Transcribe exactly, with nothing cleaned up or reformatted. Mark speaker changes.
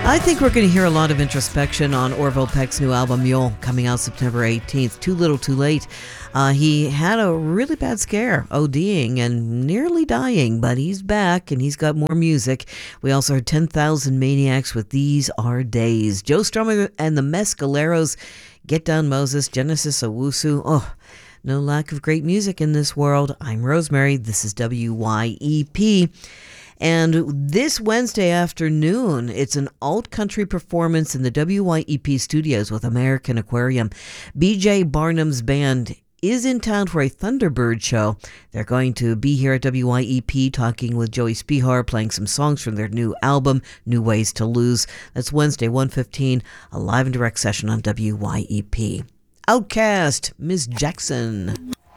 Speaker 1: I think we're going to hear a lot of introspection on Orville Peck's new album, Mule, coming out September eighteenth. Too Little Too Late. Uh, he had a really bad scare, ODing and nearly dying, but he's back and he's got more music. We also heard ten thousand Maniacs with These Are Days. Joe Strummer and the Mescaleros, Get Down Moses, Genesis Owusu. Oh, no lack of great music in this world. I'm Rosemary. This is W Y E P. And this Wednesday afternoon, it's an alt-country performance in the W Y E P studios with American Aquarium. B J Barnum's band is in town for a Thunderbird show. They're going to be here at W Y E P talking with Joey Spihar, playing some songs from their new album, New Ways to Lose. That's Wednesday, one fifteen, a live and direct session on W Y E P. Outcast, Miss Jackson.